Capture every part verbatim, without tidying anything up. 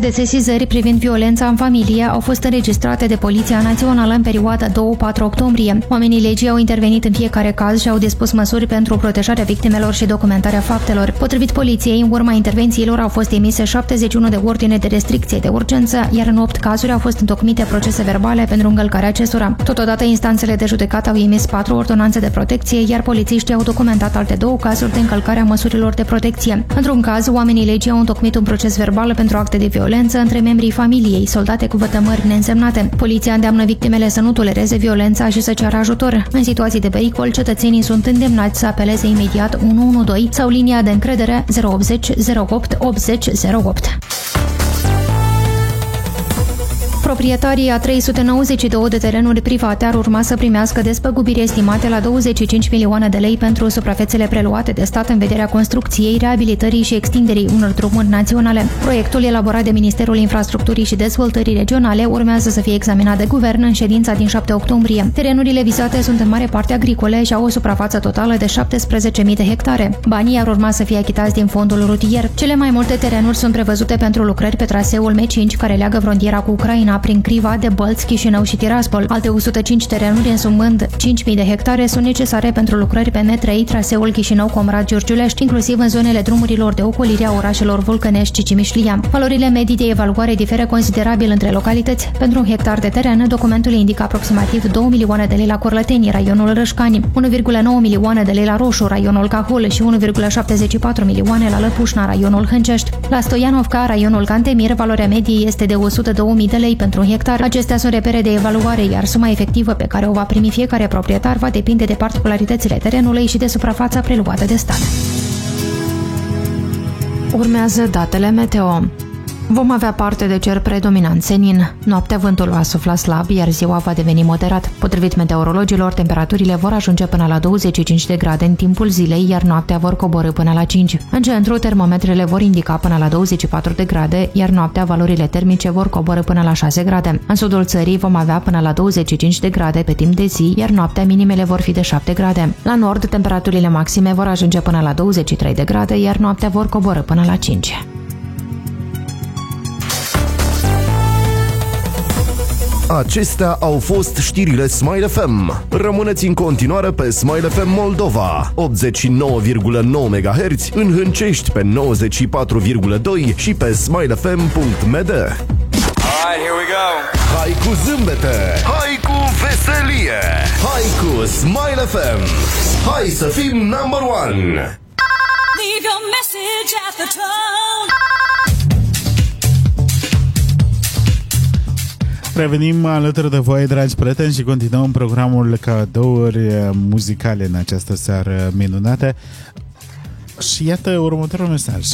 de sesizări privind violența în familie au fost înregistrate de Poliția Națională în perioada doi patru octombrie. Oamenii legii au intervenit în fiecare caz și au dispus măsuri pentru protejarea victimelor și documentarea faptelor. Potrivit poliției, în urma intervențiilor au fost emise șaptezeci și unu de ordine de restricție de urgență, iar în opt cazuri au fost întocmite procese verbale pentru încălcarea acestora. Totodată, instanțele de judecată au emis patru ordonanțe de protecție, iar polițiștii au documentat alte două cazuri de încălcare a măsurilor de protecție. Într-un caz, oamenii legii au întocmit un proces verbal pentru acte de violență între membrii familiei, soldate cu vătămări neînsemnate. Poliția îndeamnă victimele să nu tolereze violența și să ceară ajutor. În situații de pericol, cetățenii sunt îndemnați să apeleze imediat unu unu doi sau linia de încredere zero opt zero zero opt optzeci zero opt. Proprietarii a trei sute nouăzeci și doi de terenuri private ar urma să primească despăgubiri estimate la douăzeci și cinci milioane de lei pentru suprafețele preluate de stat în vederea construcției, reabilitării și extinderii unor drumuri naționale. Proiectul elaborat de Ministerul Infrastructurii și Dezvoltării Regionale urmează să fie examinat de guvern în ședința din șapte octombrie. Terenurile vizate sunt în mare parte agricole și au o suprafață totală de șaptesprezece mii de hectare. Banii ar urma să fie achitați din fondul rutier. Cele mai multe terenuri sunt prevăzute pentru lucrări pe traseul M cinci care leagă frontiera cu Ucraina prin Criva, Debălți, Chișinău și Tiraspol. Alte o sută cinci terenuri însumând cinci mii de hectare sunt necesare pentru lucrări pe M trei, traseul Chișinău-Comrat-Giurgiulești, inclusiv în zonele drumurilor de ocolire a orașelor Vulcănești și Cimișlia. Valorile medii de evaluare diferă considerabil între localități. Pentru un hectar de teren, documentul indică aproximativ două milioane de lei la Corlăteni, raionul Rășcani, unu virgulă nouă milioane de lei la Roșu, raionul Cahul și unu virgulă șaptezeci și patru milioane la Lăpușna, raionul Hâncești. La Stoianovca, raionul Cantemir, valoarea medie este de o sută două mii de lei pentru un hectar. Acestea sunt repere de evaluare, iar suma efectivă pe care o va primi fiecare proprietar va depinde de particularitățile terenului și de suprafața preluată de stat. Urmează datele meteo. Vom avea parte de cer predominant senin. Noaptea vântul va sufla slab, iar ziua va deveni moderat. Potrivit meteorologilor, temperaturile vor ajunge până la douăzeci și cinci de grade în timpul zilei, iar noaptea vor coborî până la cinci. În centru, termometrele vor indica până la douăzeci și patru de grade, iar noaptea valorile termice vor coborî până la șase grade. În sudul țării vom avea până la douăzeci și cinci de grade pe timp de zi, iar noaptea minimele vor fi de șapte grade. La nord, temperaturile maxime vor ajunge până la douăzeci și trei de grade, iar noaptea vor coborî până la cinci. Acestea au fost știrile Smile F M. Rămâneți în continuare pe Smile F M Moldova, optzeci și nouă virgulă nouă megahertz, în Hâncești pe nouăzeci și patru virgulă doi și pe smile f m punct m d. Alright, here we go. Hai cu zâmbete, hai cu veselie, hai cu Smile F M. Hai să fim number one. Leave your message at the tone. Revenim alături de voi, dragi prieteni, și continuăm programul cadouri muzicale în această seară minunată. Și iată următorul mesaj.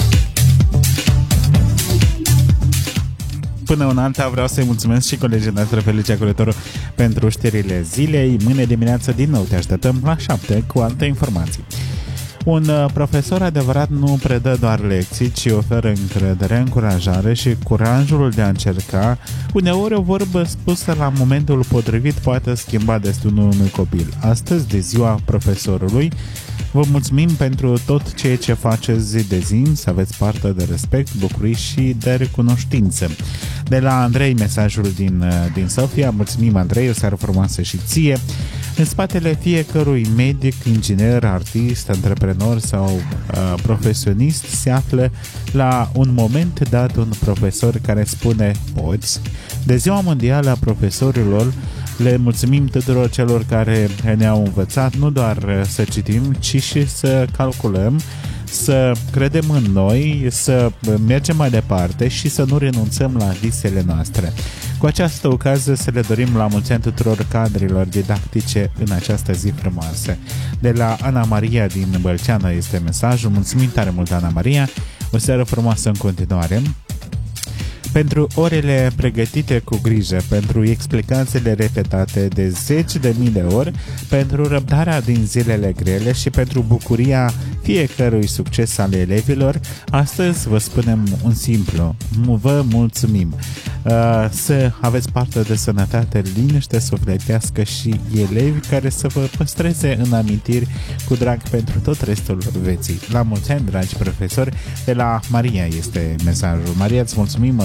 Până în alta vreau să-i mulțumesc și colegii noastre Felicia Culetoru pentru știrile zilei. Mâine dimineață din nou te așteptăm la șapte cu alte informații. Un profesor adevărat nu predă doar lecții, ci oferă încredere, încurajare și curajul de a încerca. Uneori o vorbă spusă la momentul potrivit poate schimba destinul unui copil. Astăzi, de ziua profesorului, vă mulțumim pentru tot ceea ce faceți zi de zi, să aveți parte de respect, bucurii și de recunoștință. De la Andrei, mesajul din, din Sofia. Mulțumim, Andrei, o seară frumoasă și ție. În spatele fiecărui medic, inginer, artist, antreprenor sau uh, profesionist se află la un moment dat un profesor care spune poți. De Ziua Mondială a Profesorilor le mulțumim tuturor celor care ne-au învățat nu doar să citim, ci și să calculăm, să credem în noi, să mergem mai departe și să nu renunțăm la visele noastre. Cu această ocazie să le dorim la mulți ani tuturor cadrilor didactice în această zi frumoasă. De la Ana Maria din Bălceană este mesajul. Mulțumim tare mult, Ana Maria. O seară frumoasă în continuare. Pentru orele pregătite cu grijă, pentru explicațiile repetate de zeci de mii de ori, pentru răbdarea din zilele grele și pentru bucuria fiecărui succes al elevilor, astăzi vă spunem un simplu: vă mulțumim! Să aveți parte de sănătate, liniște sufletească și elevi care să vă păstreze în amintiri cu drag pentru tot restul vieții. La mulți ani, dragi profesori! De la Maria este mesajul. Maria, îți mulțumim!